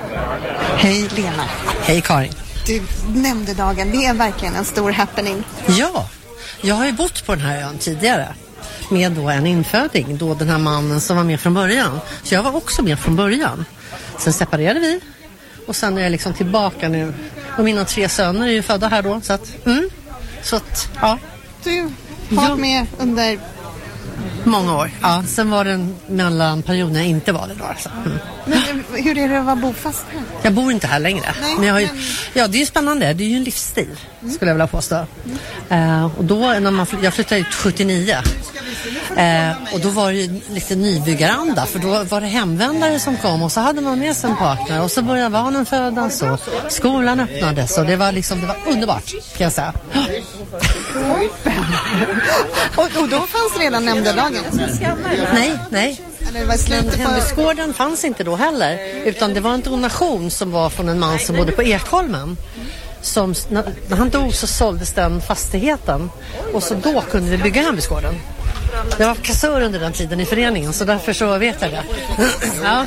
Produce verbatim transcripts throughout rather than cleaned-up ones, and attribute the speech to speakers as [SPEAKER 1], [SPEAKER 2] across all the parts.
[SPEAKER 1] Hej Lena.
[SPEAKER 2] Hej Karin.
[SPEAKER 1] Du nämnde dagen, det är verkligen en stor happening.
[SPEAKER 2] Ja, jag har ju bott på den här ön tidigare med då en inföding, då den här mannen som var med från början. Så jag var också med från början. Sen separerade vi och sen är jag liksom tillbaka nu. Och mina tre söner är ju födda här då, så att, mm, så att ja.
[SPEAKER 1] Du har varit med under...
[SPEAKER 2] Många år. Ja, sen var det en mellanperiod när jag inte var det då. Alltså. Mm.
[SPEAKER 1] Men hur är det att vara bofast här?
[SPEAKER 2] Jag bor inte här längre.
[SPEAKER 1] Nej,
[SPEAKER 2] men jag har ju,
[SPEAKER 1] men...
[SPEAKER 2] Ja, det är ju spännande. Det är ju en livsstil, mm. skulle jag vilja påstå. Mm. Uh, och då, när man, jag flyttade ut sjuttionio. Uh, och då var det lite nybyggaranda. För då var det hemvändare som kom. Och så hade man med sig en partner. Och så började barnen födas. Och skolan öppnades. Och det var liksom, det var underbart, kan jag säga.
[SPEAKER 1] och, och då fanns redan nämnda dagen?
[SPEAKER 2] Nej, nej.
[SPEAKER 1] Men
[SPEAKER 2] hembygdsgården fanns inte då heller, utan det var en donation som var från en man som bodde på Ekholmen. Som, när han dog så såldes den fastigheten och så då kunde vi bygga hembygdsgården. Jag var kassör under den tiden i föreningen, så därför så vet jag det. Ja.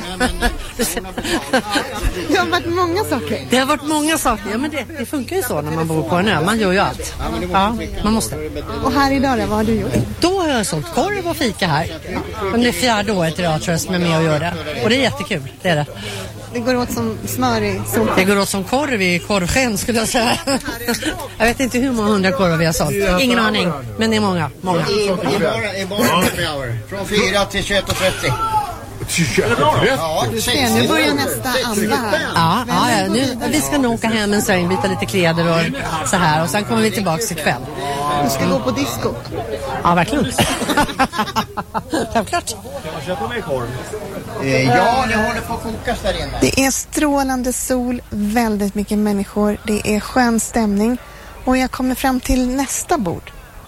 [SPEAKER 1] Det har varit många saker.
[SPEAKER 2] Det har varit många saker. Ja, men det, det funkar ju så när man bor på en ö. Man gör ju allt. Ja, man måste.
[SPEAKER 1] Och här idag då, vad har du gjort?
[SPEAKER 2] Då har jag sålt korv och fika här. Men det är fjärde året idag tror jag som är med och gör det. Och det är jättekul, det är det.
[SPEAKER 1] Det går åt som smör i solen.
[SPEAKER 2] Det går åt som korv i korvsken skulle jag säga. Jag vet inte hur många hundra korvar vi har sålt. Ingen aning, men det är många. många.
[SPEAKER 3] I morgon från fyra till tjugoett och trettio.
[SPEAKER 1] Ja, du ser, nu börjar nästa andra här.
[SPEAKER 2] Ja, ja, ja nu, vi ska nog åka hem en sväng, byta lite kläder och så här. Och sen kommer vi tillbaka ikväll.
[SPEAKER 1] Du ska gå på disco.
[SPEAKER 2] Ja, verkligen. Självklart.
[SPEAKER 3] Ja, det håller på att kokas där inne.
[SPEAKER 1] Det är strålande sol, väldigt mycket människor. Det är skön stämning. Och jag kommer fram till nästa bord.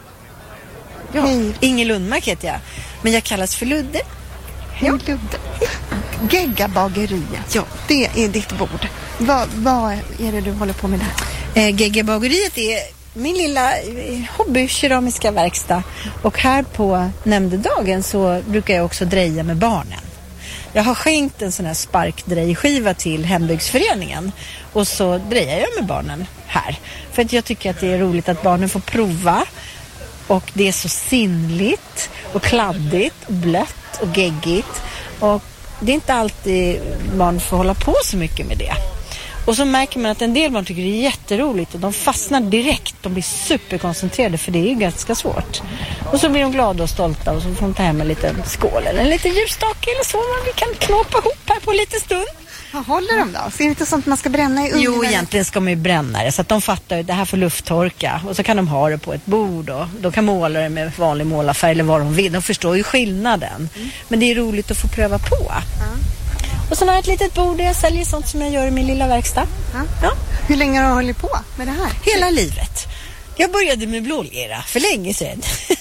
[SPEAKER 4] Ja, hej. Inger Lundmark heter jag. Men jag kallas för Ludde.
[SPEAKER 1] Hej Ludde. Geggabageriet. Ja, det är ditt bord. Vad, vad är det du håller på med där?
[SPEAKER 4] Eh, Geggabageriet är min lilla hobbykeramiska verkstad. Och här på nämndedagen så brukar jag också dreja med barnen. Jag har skänkt en sån här sparkdrejskiva till hembygdsföreningen. Och så drejar jag med barnen här. För att jag tycker att det är roligt att barnen får prova. Och det är så sinnligt och kladdigt och blött och geggigt. Och det är inte alltid barn får hålla på så mycket med det. Och så märker man att en del barn tycker det är jätteroligt och de fastnar direkt. De blir superkoncentrerade för det är ju ganska svårt. Och så blir de glada och stolta och så får de ta hem en liten skål eller en liten ljusstake eller så. Vi kan knåpa ihop här på en liten stund.
[SPEAKER 1] Vad håller de då? Så är det inte sånt man ska bränna i ugnen?
[SPEAKER 4] Jo, egentligen ska man ju bränna det så att de fattar att det här får lufttorka. Och så kan de ha det på ett bord och de kan måla det med vanlig målarfärg eller vad de vill. De förstår ju skillnaden. Mm. Men det är roligt att få pröva på. Mm. Och så har jag ett litet bord där jag säljer sånt som jag gör i min lilla verkstad. Mm. Ja.
[SPEAKER 1] Hur länge har du hållit på med det här?
[SPEAKER 4] Hela livet. Jag började med blålera för länge sedan.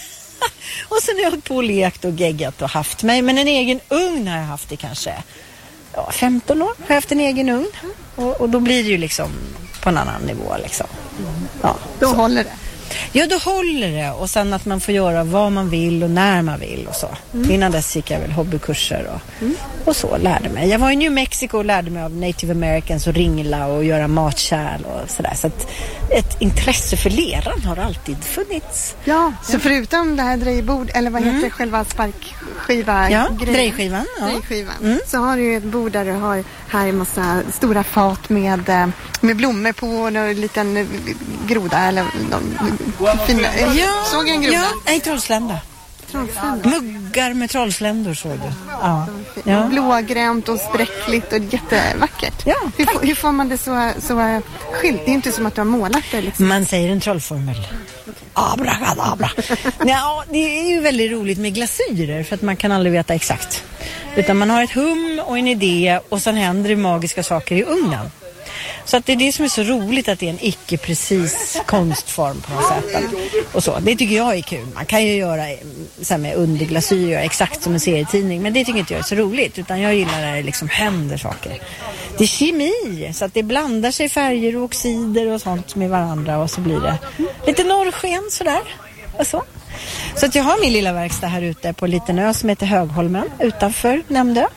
[SPEAKER 4] Och sen har jag hållit på och lekt och geggat och haft mig. Men en egen ugn har jag haft i kanske ja, femton år. Har jag haft en egen ugn. Och, och då blir det ju liksom på en annan nivå liksom. Ja,
[SPEAKER 1] då
[SPEAKER 4] så.
[SPEAKER 1] Håller det.
[SPEAKER 4] Ja, då håller det. Och sen att man får göra vad man vill och när man vill och så. Mm. Innan dess gick jag väl hobbykurser och, mm. och så lärde mig. Jag var i New Mexico och lärde mig av Native Americans och ringla och göra matkärl och sådär. Så att ett intresse för leran har alltid funnits.
[SPEAKER 1] Ja, så förutom det här drejbord, eller vad heter mm. själva sparkskiva?
[SPEAKER 4] Ja, drejskivan. Ja.
[SPEAKER 1] drejskivan. Mm. Så har du ju ett bord där du har här en massa stora fat med, med blommor på och en liten groda eller någon fina,
[SPEAKER 4] ja,
[SPEAKER 1] såg en groda?
[SPEAKER 4] Ja, nej, trollslända.
[SPEAKER 1] trollslända.
[SPEAKER 4] Muggar med trollsländor såg du. Ja.
[SPEAKER 1] Ja. Blågränt och spräckligt och jättevackert.
[SPEAKER 4] Ja,
[SPEAKER 1] hur, hur får man det så, så skilt? Det är inte som att du har målat det. Liksom.
[SPEAKER 4] Man säger en trollformel. Abracadabra. Ja, det är ju väldigt roligt med glasyrer för att man kan aldrig veta exakt. Utan man har ett hum och en idé och sen händer det magiska saker i ugnen. Så att det är det som är så roligt att det är en icke-precis konstform på något sätt. Och så. Det tycker jag är kul. Man kan ju göra så här med underglasyr exakt som en serietidning. Men det tycker inte jag är så roligt. Utan jag gillar när det liksom händer saker. Det är kemi. Så att det blandar sig färger och oxider och sånt med varandra. Och så blir det lite norrsken sådär. Och så. Så att jag har min lilla verkstad här ute på en liten ö som heter Högholmen utanför Nämndö.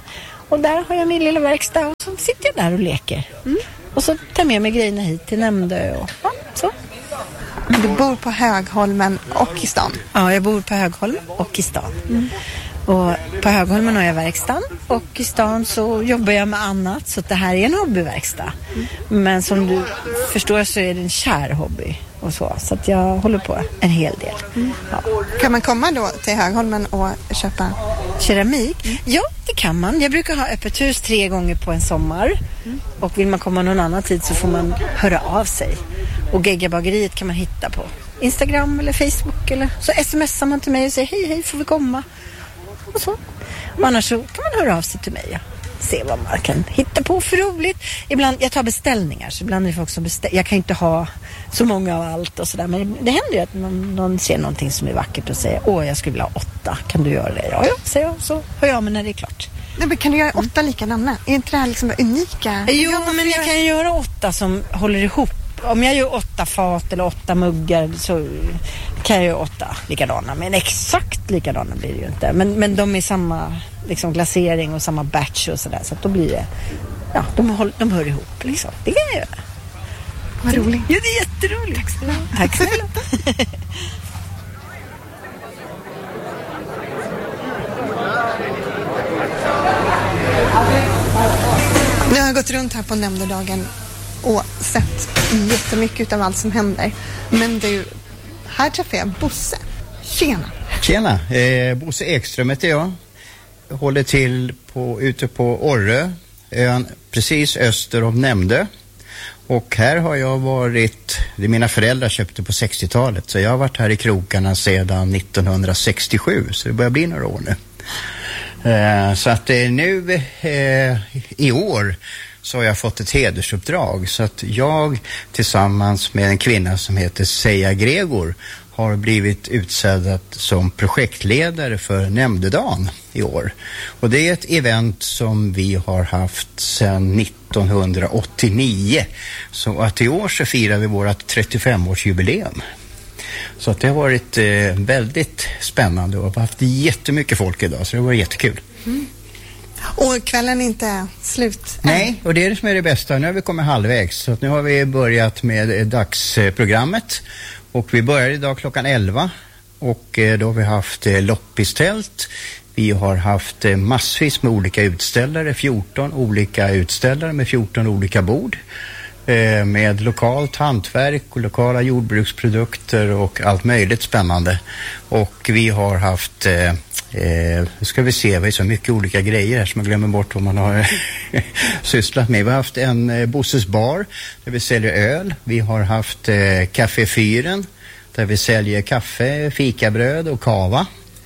[SPEAKER 4] Och där har jag min lilla verkstad och så sitter jag där och leker. Mm. Och så tar jag med mig grejerna hit till Nämndö och ja, så.
[SPEAKER 1] Du bor på Högholmen och i stan?
[SPEAKER 4] Ja, jag bor på Högholmen och i stan. Mm. Och på Högholmen har jag verkstaden och i stan så jobbar jag med annat, så att det här är en hobbyverkstad. Mm. Men som du förstår så är det en kär hobby och så, så att jag håller på en hel del. Mm. Ja.
[SPEAKER 1] Kan man komma då till Högholmen och köpa
[SPEAKER 4] keramik? Mm. Ja, det kan man. Jag brukar ha öppet hus tre gånger på en sommar. Mm. Och vill man komma någon annan tid så får man höra av sig. Och Geggabageriet kan man hitta på Instagram eller Facebook, eller så smsar man till mig och säger hej hej, får vi komma? Och så. Och annars så kan man höra av sig till mig och se vad man kan hitta på för roligt. Ibland, jag tar beställningar, så ibland är det folk som beställer. Jag kan inte ha så många av allt och sådär, men det händer ju att någon, någon ser någonting som är vackert och säger åh, jag skulle vilja ha åtta, kan du göra det? Ja, ja, säger jag, så hör jag mig när det är klart.
[SPEAKER 1] Nej, men kan du göra åtta likadana? Är inte det här liksom unika?
[SPEAKER 4] Jo, men jag kan göra åtta som håller ihop. Om jag gör åtta fat eller åtta muggar så kan jag göra åtta likadana. Men exakt likadana blir det ju inte. Men, men de är samma liksom, glasering och samma batch och sådär. Så att då blir det, ja, de, håll, de hör ihop liksom. Det kan jag göra.
[SPEAKER 1] Vad roligt.
[SPEAKER 4] Ja, det är jätteroligt. Tack snälla. Tack snälla.
[SPEAKER 1] Nu har jag gått runt här på Nämndedagen och sett jättemycket av allt som händer. Men du, här träffar jag Bosse. Tjena.
[SPEAKER 3] Tjena, eh, Bosse Ekström heter jag. Jag håller till på, ute på Orrö, ön precis öster om Nämndö. Och här har jag varit, det mina föräldrar köpte på sextiotalet, så jag har varit här i krokarna sedan nittonhundrasextiosju, så det börjar bli några år nu. Eh, så att eh, nu eh, i år så har jag fått ett hedersuppdrag, så att jag tillsammans med en kvinna som heter Seja Gregor har blivit utsedd som projektledare för Nämndedagen i år. Och det är ett event som vi har haft sedan nittonhundraåttionio. Så att i år så firar vi vårt trettiofemårsjubileum. Så att det har varit eh, väldigt spännande och vi har haft jättemycket folk idag, så det var jättekul.
[SPEAKER 1] Mm. Och kvällen är inte slut.
[SPEAKER 3] Nej, och det är det som är det bästa. Nu har vi kommit halvvägs, så att nu har vi börjat med dagsprogrammet. Och vi börjar idag klockan elva och då har vi haft loppistält. Vi har haft massvis med olika utställare, fjorton olika utställare med fjorton olika bord. Med lokalt hantverk och lokala jordbruksprodukter och allt möjligt spännande. Och vi har haft, eh, nu ska vi se, vi har så mycket olika grejer här som jag glömmer bort vad man har sysslat med. Vi har haft en eh, Bosses bar där vi säljer öl. Vi har haft eh, Café Fyren där vi säljer kaffe, fikabröd och kava.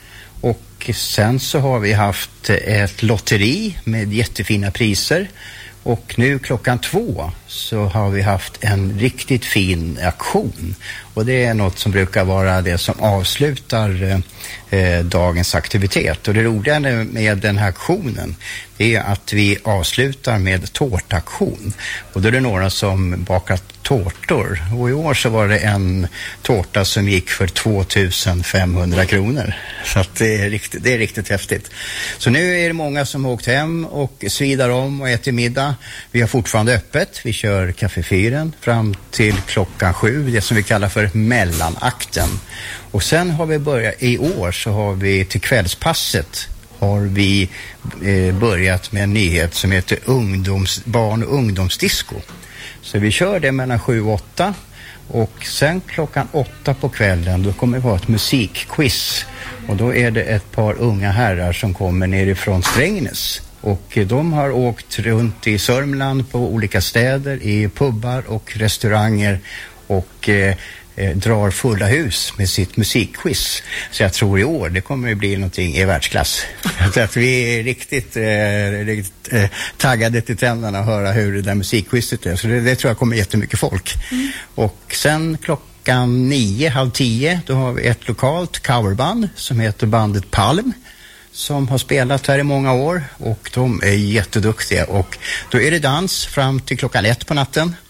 [SPEAKER 3] Och sen så har vi haft ett lotteri med jättefina priser. Och nu klockan två så har vi haft en riktigt fin aktion. Och det är något som brukar vara det som avslutar eh, dagens aktivitet. Och det roliga med den här aktionen är att vi avslutar med tårtaktion. Och då är det några som bakat tårtor. Och i år så var det en tårta som gick för tvåtusen femhundra kronor. Så att det är riktigt, det är riktigt häftigt. Så nu är det många som har åkt hem och svidar om och äter middag. Vi har fortfarande öppet. Vi kör kaffefyren fram till klockan sju. Det som vi kallar för mellanakten. Och sen har vi börjat, i år så har vi till kvällspasset har vi eh, börjat med en nyhet som heter ungdoms, barn- och ungdomsdisco. Så vi kör det mellan sju och åtta. Och sen klockan åtta på kvällen då kommer det vara ett musikquiz. Och då är det ett par unga herrar som kommer nerifrån Strängnäs. Och de har åkt runt i Sörmland på olika städer, i pubbar och restauranger och eh, eh, drar fulla hus med sitt musikquiz. Så jag tror i år det kommer att bli någonting i världsklass. Så att vi är riktigt, eh, riktigt eh, taggade till tänderna att höra hur det där musikquizet är. Så det, det tror jag kommer jättemycket folk. Mm. Och sen klockan nio, halv tio, då har vi ett lokalt coverband som heter bandet Palm, som har spelat här i många år och de är jätteduktiga. Och då är det dans fram till klockan ett på natten.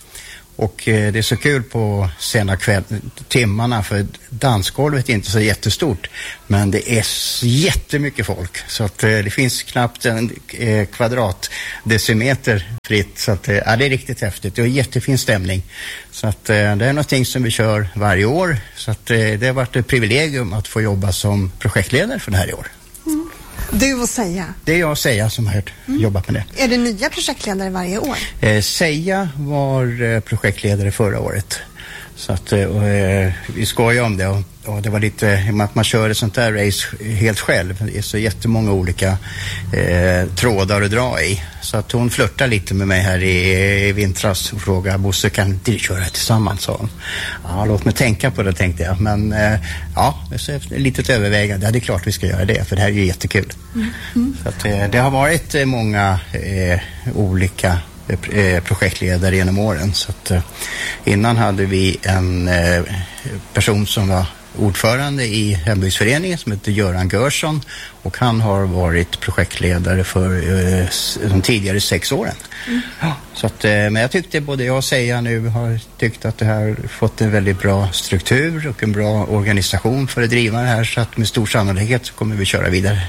[SPEAKER 3] Och eh, det är så kul på sena kväll, timmarna, för dansgolvet är inte så jättestort, men det är jättemycket folk, så att eh, det finns knappt en eh, kvadratdecimeter fritt, så att eh, ja, det är riktigt häftigt. Det är jättefin stämning, så att eh, det är någonting som vi kör varje år, så att eh, det har varit ett privilegium att få jobba som projektledare för det här i år.
[SPEAKER 1] Mm. Du och Seja?
[SPEAKER 3] Det är jag och Seja som har mm. jobbat med det.
[SPEAKER 1] Är det nya projektledare varje år?
[SPEAKER 3] Eh, Seja var eh, projektledare förra året. Så att, och, eh, vi skojar om det, och, och det var lite, att man kör ett sånt där race helt själv. Det är så jättemånga olika eh, trådar att dra i. Så att hon flörtar lite med mig här i, i vintras och frågade: Bosse, kan inte köra tillsammans? Sa hon. Ja, låt mig tänka på det, tänkte jag. Men eh, ja, så ett litet övervägande. Ja, det är klart vi ska göra det, för det här är ju jättekul. Mm. Mm. Så att, eh, det har varit eh, många eh, olika projektledare genom åren. Så att, eh, innan hade vi en eh, person som var ordförande i hembygdsföreningen som heter Göran Görsson, och han har varit projektledare för eh, de tidigare sex åren. Mm. Ja, så att, eh, men jag tyckte, både jag och Seja nu har tyckt att det här fått en väldigt bra struktur och en bra organisation för att driva det här, så att med stor sannolikhet så kommer vi köra vidare.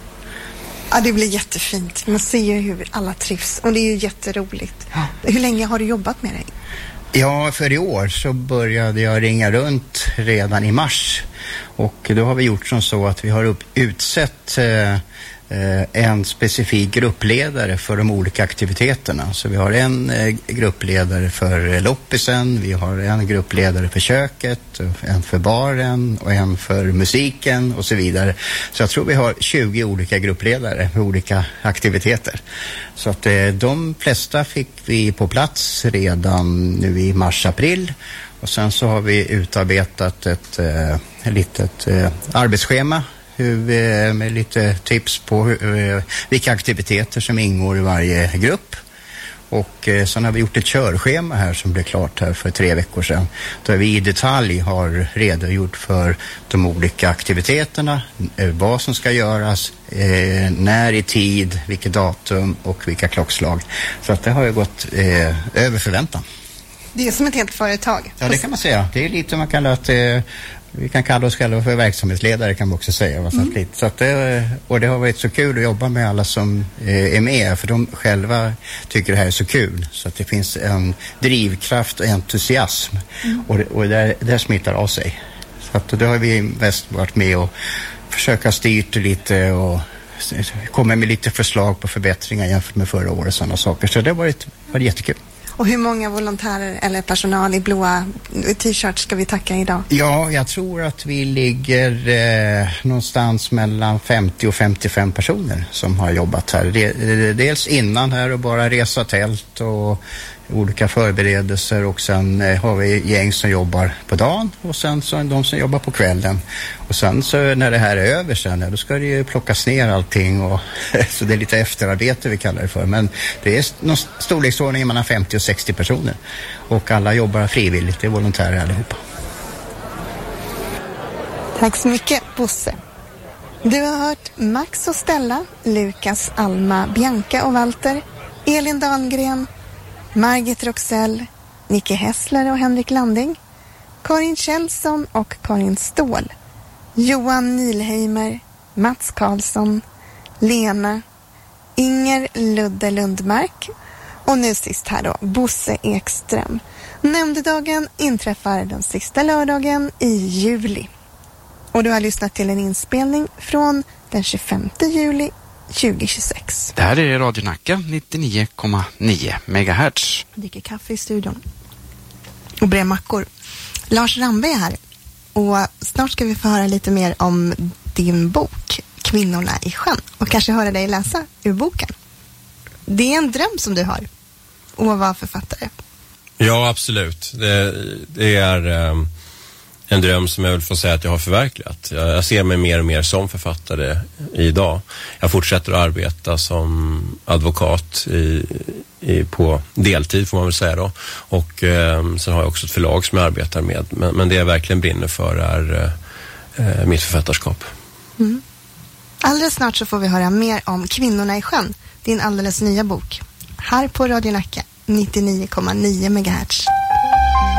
[SPEAKER 1] Ja, det blir jättefint. Man ser ju hur alla trivs, och det är ju jätteroligt. Ja. Hur länge har du jobbat med det?
[SPEAKER 3] Ja, för i år så började jag ringa runt redan i mars. Och då har vi gjort som så att vi har upp, utsett eh, en specifik gruppledare för de olika aktiviteterna. Så vi har en eh, gruppledare för loppisen, vi har en gruppledare för köket, en för baren och en för musiken och så vidare. Så jag tror vi har tjugo olika gruppledare för olika aktiviteter. Så att eh, de flesta fick vi på plats redan nu i mars-april. Och sen så har vi utarbetat ett eh, litet eh, arbetsschema hur, med lite tips på hur, vilka aktiviteter som ingår i varje grupp. Och eh, sen har vi gjort ett körschema här som blev klart här för tre veckor sedan. Där vi i detalj har redogjort för de olika aktiviteterna, eh, vad som ska göras, eh, när i tid, vilket datum och vilka klockslag. Så att det har ju gått eh, över förväntan.
[SPEAKER 1] Det är som ett helt företag.
[SPEAKER 3] Ja, det kan man säga. Det är lite man kan att eh, vi kan kalla oss själva för verksamhetsledare, kan man också säga. Mm. Så att det, och det har varit så kul att jobba med alla som eh, är med, för de själva tycker det här är så kul. Så att det finns en drivkraft och entusiasm. Mm. Och, det, och det, det smittar av sig. Så att då har vi mest varit med och försöka styrt lite och komma med lite förslag på förbättringar jämfört med förra året och sådana saker. Så det har varit, varit jättekul.
[SPEAKER 1] Och hur många volontärer eller personal i blåa t-shirts ska vi tacka idag?
[SPEAKER 3] Ja, jag tror att vi ligger eh, någonstans mellan femtio och femtiofem personer som har jobbat här. Dels innan här och bara resa tält och olika förberedelser, och sen eh, har vi gäng som jobbar på dagen och sen så de som jobbar på kvällen. Och sen så när det här är över sen, ja, då ska det ju plockas ner allting, och så det är lite efterarbete vi kallar det för. Men det är någon storleksordning mellan femtio och sextio personer, och alla jobbar frivilligt, det är volontärer allihopa.
[SPEAKER 1] Tack så mycket, Bosse. Du har hört Max och Stella, Lukas, Alma, Bianca och Walter, Elin Dahlgren, Margit Roxell, Nicke Hessler och Henrik Landing, Karin Kjellson och Karin Ståhl, Johan Nilheimer, Mats Karlsson, Lena, Inger Ludde Lundmark och nu sist här då Bosse Ekström. Nämndedagen inträffar den sista lördagen i juli. Och du har lyssnat till en inspelning från den tjugofemte juli tjugohundratjugosex.
[SPEAKER 5] Det här är Radio Nacka nittionio komma nio megahertz.
[SPEAKER 1] Dricker kaffe i studion och brer mackor. Lars Rambe är här, och snart ska vi få höra lite mer om din bok Kvinnorna i sjön, och kanske höra dig läsa ur boken. Det är en dröm som du har att vara författare.
[SPEAKER 6] Ja, absolut. Det, det är um, en dröm som jag vill få säga att jag har förverkligat. Jag, jag ser mig mer och mer som författare idag. Jag fortsätter att arbeta som advokat i, i, på deltid, får man väl säga då. Och um, sen har jag också ett förlag som jag arbetar med. Men, men det jag verkligen brinner för är uh, mitt författarskap.
[SPEAKER 1] Mm. Alldeles snart så får vi höra mer om Kvinnorna i sjön, din alldeles nya bok. Här på Radio Nacka nittionio komma nio megahertz.